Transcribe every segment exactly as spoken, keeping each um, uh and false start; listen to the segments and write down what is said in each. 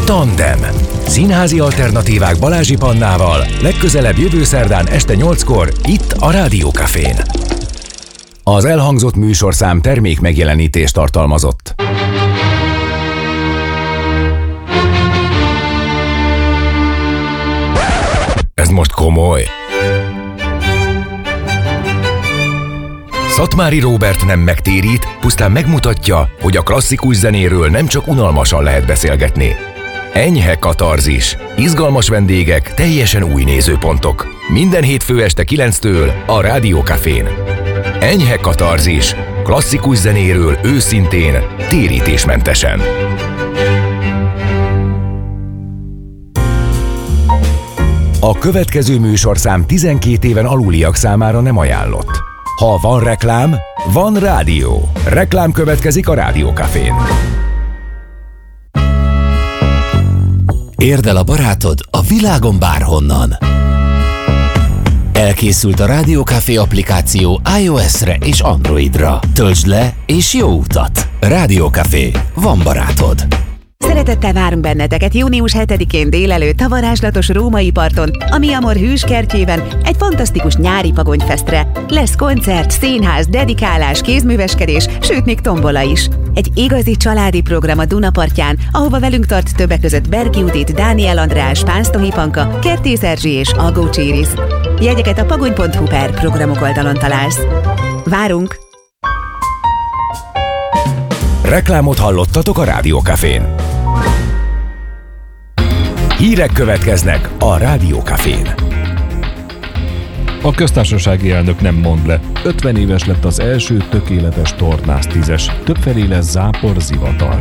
Tandem. Színházi alternatívák Balázsi Pannával legközelebb jövő szerdán este nyolckor itt a Rádió Cafén. Az elhangzott műsorszám termék megjelenítést tartalmazott. Ez most komoly. Szatmári Róbert nem megtérít, pusztán megmutatja, hogy a klasszikus zenéről nem csak unalmasan lehet beszélgetni. Enyhe katarzis, izgalmas vendégek, teljesen új nézőpontok. Minden hétfő este kilenctől a Rádió Cafén. Enyhe katarzis, klasszikus zenéről őszintén, térítésmentesen. A következő műsorszám tizenkét éven aluliak számára nem ajánlott. Ha van reklám, van rádió. Reklám következik a Rádió Cafén. Érd el a barátod a világon bárhonnan. Elkészült a Rádió Café applikáció iOS-re és Androidra. Töltsd le és jó utat! Rádió Café. Van barátod. Szeretettel várunk benneteket június hetedikén délelőtt a varázslatos római parton, a Mi Amor hűskertjében egy fantasztikus nyári pagonyfesztre. Lesz koncert, színház, dedikálás, kézműveskedés, sőt még tombola is. Egy igazi családi program a Dunapartján, ahova velünk tart többek között Berki Judit, Dániel András, Pánsztohi Panka, Kertész Erzsi és Algó Cséris. Jegyeket a pagony pont hu per programok oldalon találsz. Várunk! Reklámot hallottatok a Rádió Cafén. Hírek következnek a Rádió Cafén. A köztársasági elnök nem mond le. ötven éves lett az első tökéletes tornász tízes. Többfelé lesz zápor, zivatar.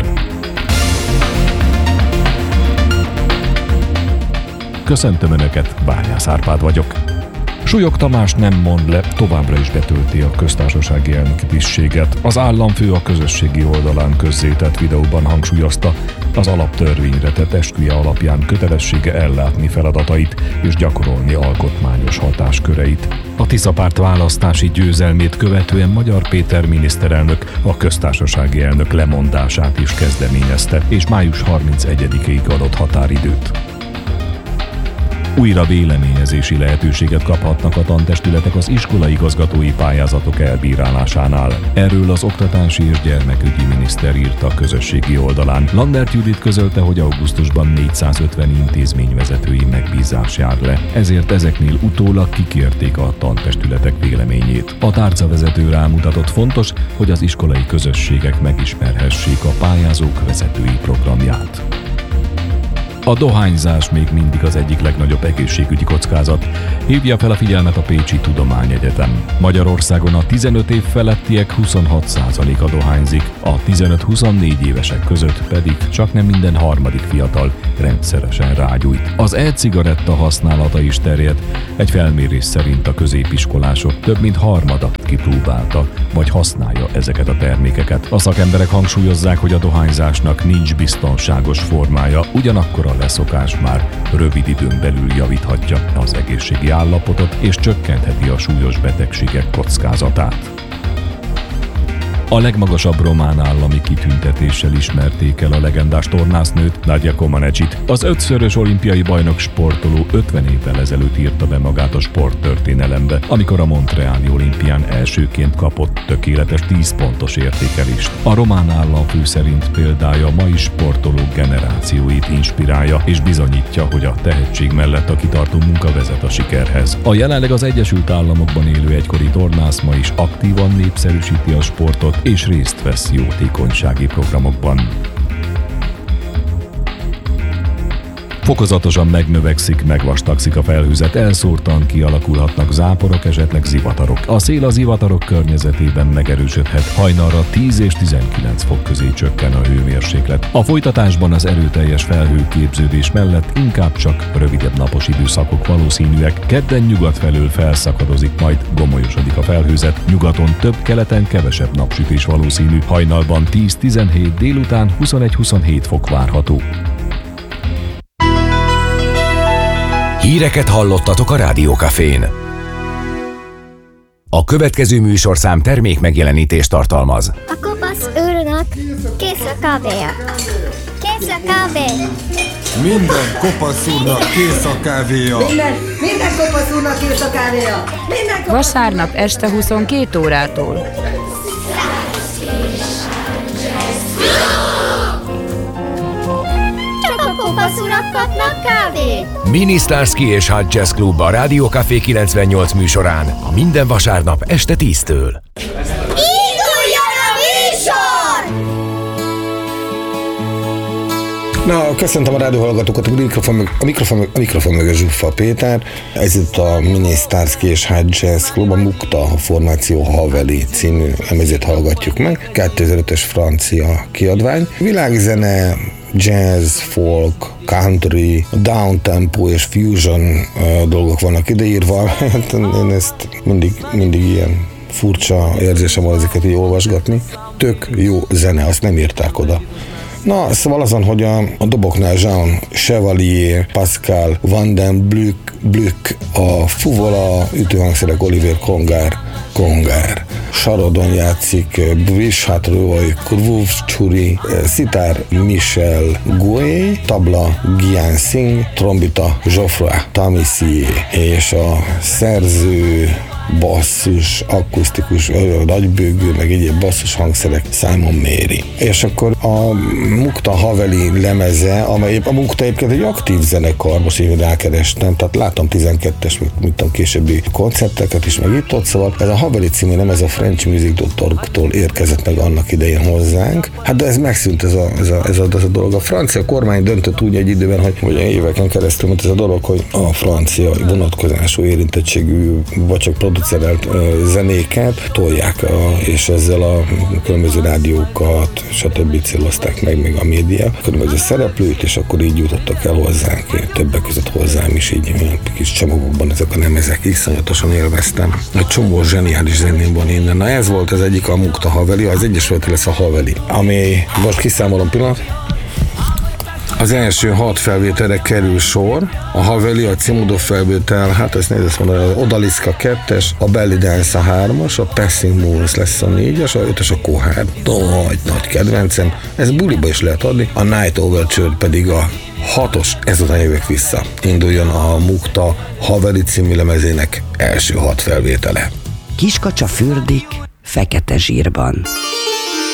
Köszöntöm Önöket, Bányász Árpád vagyok. Súlyog Tamás nem mond le, továbbra is betölti a köztársasági elnöki tisztséget. Az államfő a közösségi oldalán közzétett videóban hangsúlyozta, az alaptörvényre tett esküje alapján kötelessége ellátni feladatait és gyakorolni alkotmányos hatásköreit. A Tisza párt választási győzelmét követően Magyar Péter miniszterelnök a köztársasági elnök lemondását is kezdeményezte, és május harmincegyedikéig adott határidőt. Újra véleményezési lehetőséget kaphatnak a tantestületek az iskolaigazgatói pályázatok elbírálásánál. Erről az oktatási és gyermekügyi miniszter írt a közösségi oldalán. Landert Judit közölte, hogy augusztusban négyszázötven intézményvezetői megbízás jár le, ezért ezeknél utólag kikérték a tantestületek véleményét. A tárcavezető rámutatott, fontos, hogy az iskolai közösségek megismerhessék a pályázók vezetői programját. A dohányzás még mindig az egyik legnagyobb egészségügyi kockázat. Hívja fel a figyelmet a Pécsi Tudományegyetem. Magyarországon a tizenöt év felettiek huszonhat százaléka dohányzik, a tizenöt-huszonnégy évesek között pedig csaknem minden harmadik fiatal rendszeresen rágyújt. Az e-cigaretta használata is terjed. Egy felmérés szerint a középiskolások több mint harmada kipróbálta vagy használja ezeket a termékeket. A szakemberek hangsúlyozzák, hogy a dohányzásnak nincs biztonságos formája, ugyanakkor a leszokás már rövid időn belül javíthatja az egészségi állapotot és csökkentheti a súlyos betegségek kockázatát. A legmagasabb román állami kitüntetéssel ismerték el a legendás tornásznőt, Nadia Comanecsit. Az ötszörös olimpiai bajnok sportoló ötven évvel ezelőtt írta be magát a sporttörténelembe, amikor a montreali olimpián elsőként kapott tökéletes tíz pontos értékelést. A román államfő szerint példája mai sportolók generációit inspirálja, és bizonyítja, hogy a tehetség mellett a kitartó munka vezet a sikerhez. A jelenleg az Egyesült Államokban élő egykori tornász ma is aktívan népszerűsíti a sportot, és részt vesz jótékonysági programokban. Fokozatosan megnövekszik, megvastagszik a felhőzet, elszórtan kialakulhatnak záporok, esetleg zivatarok. A szél a zivatarok környezetében megerősödhet, hajnalra tíz és tizenkilenc fok közé csökken a hőmérséklet. A folytatásban az erőteljes felhőképződés mellett inkább csak rövidebb napos időszakok valószínűek. Kedden nyugat felől felszakadozik, majd gomolyosodik a felhőzet, nyugaton több, keleten kevesebb napsütés valószínű, hajnalban tíz-tizenhét, délután huszonegy-huszonhét fok várható. Híreket hallottatok a Rádió Cafén. A következő műsorszám termék megjelenítést tartalmaz. A kopasz őrnek kész a kávéja. Kész Kész a kávé! Minden kopasz úrnak kész a kávéja! Minden, minden kopasz úrnak kész a kávéja! Minden kopasz... Vasárnap este huszonkét órától. Csak a kopasz urak kapnak kávét! Mini Starsky és Hutch Jazz Club a Rádió Café kilencvennyolc műsorán minden vasárnap este tíztől. Induljon a műsor! Na, köszöntöm a rádióhallgatókat, a mikrofon, a mikrofon, a mikrofon mögött Zsuffa Péter. Ez itt a Mini Starsky és Hutch Jazz Club, a Mukta a formáció Haveli című lemezét hallgatjuk meg. kétezer-ötös francia kiadvány. Világzene, jazz, folk, country, downtempo és fusion uh, dolgok vannak ideírva. Én ezt mindig, mindig ilyen furcsa érzésem van ezeket így olvasgatni. Tök jó zene, azt nem írták oda. Na, szóval azon, hogy a, a doboknál Jean Chevalier, Pascal Van den Blük, Blük, a fuvola, ütőhangszerek Olivier Kongár, Kongár. Sarodon játszik Brice Roy, Kurvuv Csuri, szitár Michel Goué, tabla Gian Singh, trombita Geoffroy Tamissier, és a szerző basszus, akusztikus, nagybőgő, meg egyéb basszus hangszerek Simon Mary. És akkor a Mukta Haveli lemeze, amely a Mukta egyébként egy aktív zenekar, most én rákerestem, tehát látom tizenkettes, mint tudom, későbbi koncerteket is, meg itt ott, szóval ez a Haveli című lemez a French Music dot org-tól érkezett meg annak idején hozzánk. Hát de ez megszűnt ez a, ez a, ez a, ez a dolog. A francia kormány döntött úgy egy időben, hogy, hogy éveken keresztül, mert ez a dolog, hogy a francia vonatkozású érintettségű, vagy csak producerelt zenéket tolják, és ezzel a különböző rádiókat, stb. Célozták meg, még a média, különböző szereplőt, és akkor így jutottak el hozzánk, többek között hozzám is, így olyan kis csomagokban ezek a lemezek, iszonyatosan élveztem. Egy csomó zseniális zeném van innen. Na ez volt az egyik, a Mukta Haveli, az egyesület lesz a Haveli, ami most kiszámolom pillanat. Az első hat felvételre kerül sor, a Haveli, a Cimudov felvétel, hát ezt nézd mondani, az Odaliska kettes, a Belly Dance a hármas, a Passing Moons lesz a négyes, a ötös a Kohár, nagy, nagy kedvencem, ez buliba is lehet adni, a Night Overture pedig a hatos, ezután jövök vissza. Induljon a Mukta Haveli című lemezének első hat felvétele. Kiskacsa fürdik fekete zsírban.